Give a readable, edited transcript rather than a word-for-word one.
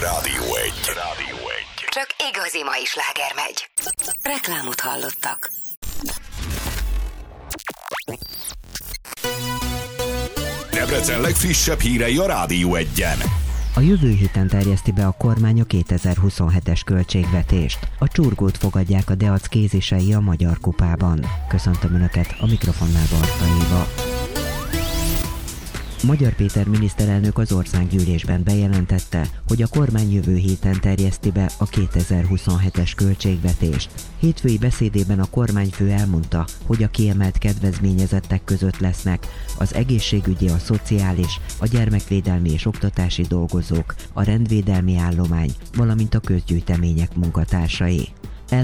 Rádió 1. Csak igazi mai sláger megy. Reklámot hallottak. Debrecen legfrissebb hírei a Rádió 1-en. A jövő héten terjeszti be a kormány a 2027-es költségvetést. A csurgót fogadják a Deac kézisei a Magyar Kupában. Köszöntöm Önöket, a mikrofonnál Barta Éva. Magyar Péter miniszterelnök az országgyűlésben bejelentette, hogy a kormány jövő héten terjeszti be a 2027-es költségvetést. Hétfői beszédében a kormányfő elmondta, hogy a kiemelt kedvezményezettek között lesznek az egészségügyi, a szociális, a gyermekvédelmi és oktatási dolgozók, a rendvédelmi állomány, valamint a közgyűjtemények munkatársai.